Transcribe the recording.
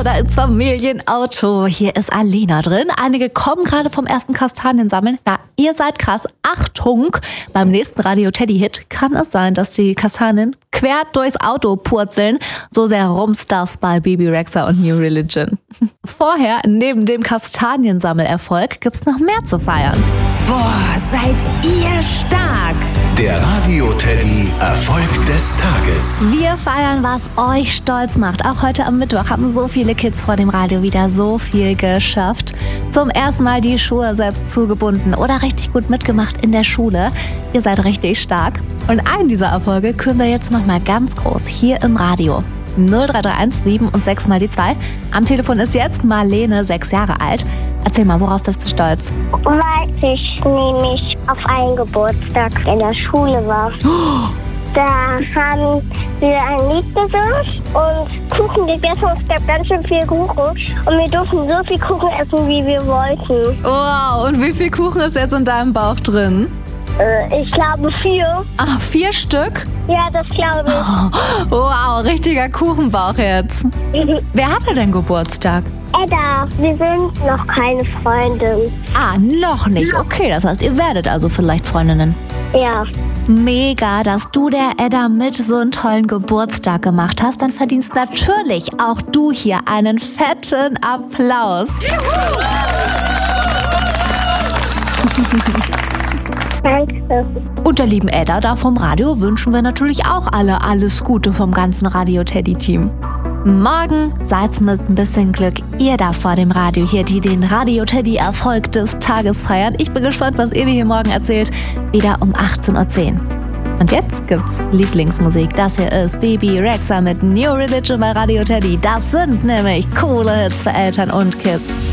oder ins Familienauto. Hier ist Alina drin. Einige kommen gerade vom ersten Kastaniensammeln. Na, ihr seid krass. Achtung! Beim nächsten Radio Teddy-Hit kann es sein, dass die Kastanien quer durchs Auto purzeln. So sehr rumst das bei Bebe Rexha und New Religion. Vorher, neben dem Kastaniensammelerfolg, gibt's noch mehr zu feiern. Boah, seid ihr stark! Der Radio Teddy Erfolg des Tages. Wir feiern, was euch stolz macht. Auch heute am Mittwoch haben so viele Kids vor dem Radio wieder so viel geschafft. Zum ersten Mal die Schuhe selbst zugebunden oder richtig gut mitgemacht in der Schule. Ihr seid richtig stark. Und einen dieser Erfolge küren wir jetzt nochmal ganz groß hier im Radio. 0331 7 und 6 mal die 2. Am Telefon ist jetzt Marlene, 6 Jahre alt. Erzähl mal, worauf bist du stolz? Weil ich nämlich auf einen Geburtstag in der Schule war. Da haben wir ein Lied gesungen und Kuchen gegessen. Es gab ganz schön viel Kuchen. Und wir durften so viel Kuchen essen, wie wir wollten. Wow, und wie viel Kuchen ist jetzt in deinem Bauch drin? Ich glaube 4. Ah, 4 Stück? Ja, das glaube ich. Wow, richtiger Kuchenbauch jetzt. Wer hatte denn Geburtstag? Edda, wir sind noch keine Freundin. Ah, noch nicht. Okay, das heißt, ihr werdet also vielleicht Freundinnen. Ja. Mega, dass du der Edda mit so einen tollen Geburtstag gemacht hast. Dann verdienst natürlich auch du hier einen fetten Applaus. Danke. Und der lieben Edda da vom Radio wünschen wir natürlich auch alle alles Gute vom ganzen Radio Teddy-Team. Morgen seid's mit ein bisschen Glück ihr da vor dem Radio hier, die den Radio Teddy Erfolg des Tages feiern. Ich bin gespannt, was ihr mir hier morgen erzählt. Wieder um 18:10 Uhr. Und jetzt gibt's Lieblingsmusik. Das hier ist Bebe Rexha mit New Religion bei Radio Teddy. Das sind nämlich coole Hits für Eltern und Kids.